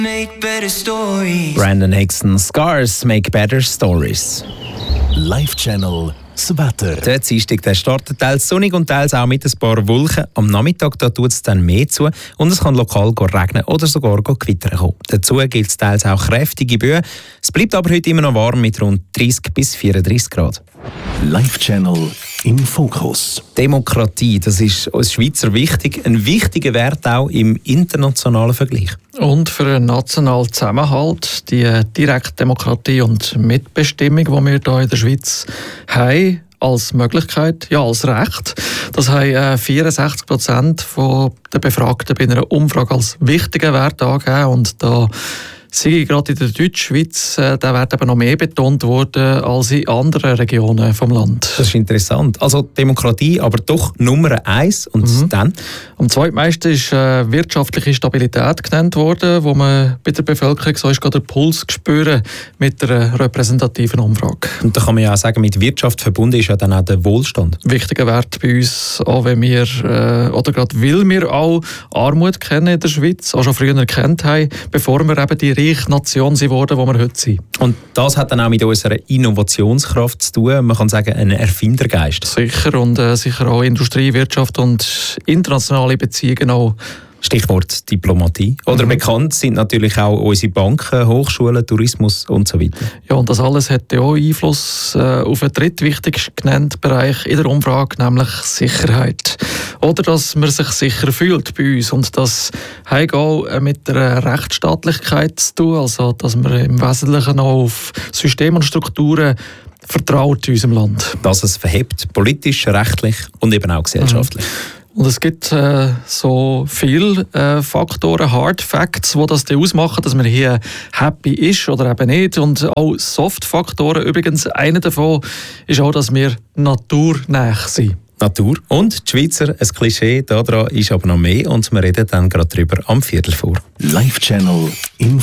Make better stories. Brandon Hickson, Scars make better stories. Live Channel, das Wetter. Der Dienstag der startet teils sonnig und teils auch mit ein paar Wolken. Am Nachmittag tut es dann mehr zu und es kann lokal regnen oder sogar gewittern kommen. Dazu gilt es teils auch kräftige Böen. Es bleibt aber heute immer noch warm mit rund 30 bis 34 Grad. Live Channel im Fokus. Demokratie, das ist uns Schweizer wichtig, ein wichtiger Wert auch im internationalen Vergleich. Und für einen nationalen Zusammenhalt, die Direktdemokratie und Mitbestimmung, die wir hier in der Schweiz haben, als Möglichkeit, ja als Recht. Das haben 64% der Befragten bei einer Umfrage als wichtigen Wert angegeben. Und da sei gerade in der Deutschschweiz der Wert eben noch mehr betont worden als in anderen Regionen vom Land. Das ist interessant. Also Demokratie, aber doch Nummer 1 und dann? Am zweitmeisten ist wirtschaftliche Stabilität genannt worden, wo man bei der Bevölkerung so ist gerade den Puls spüren mit der repräsentativen Umfrage. Und da kann man ja auch sagen, mit Wirtschaft verbunden ist ja dann auch der Wohlstand. Wichtiger Wert bei uns, auch wenn wir, oder gerade weil wir auch Armut kennen in der Schweiz, auch schon früher erkannt haben, bevor wir eben die reiche Nation sind worden, die wir heute sind. Und das hat dann auch mit unserer Innovationskraft zu tun. Man kann sagen, ein Erfindergeist. Sicher, und sicher auch Industrie, Wirtschaft und internationale Beziehungen auch. Stichwort Diplomatie. Oder bekannt sind natürlich auch unsere Banken, Hochschulen, Tourismus und so weiter. Ja, und das alles hat auch Einfluss auf den drittwichtigsten genannten Bereich in der Umfrage, nämlich Sicherheit. Oder dass man sich sicher fühlt bei uns. Und das hat auch mit der Rechtsstaatlichkeit zu tun, also dass man im Wesentlichen auch auf Systeme und Strukturen vertraut in unserem Land. Dass es verhebt, politisch, rechtlich und eben auch gesellschaftlich. Und es gibt so viele Faktoren, Hard Facts, die das ausmachen, dass man hier happy ist oder eben nicht. Und auch Soft-Faktoren. Übrigens, einer davon ist auch, dass wir naturnah sind. Natur. Und die Schweizer, ein Klischee, daran ist aber noch mehr und wir reden dann gerade drüber am Viertel vor. Live Channel im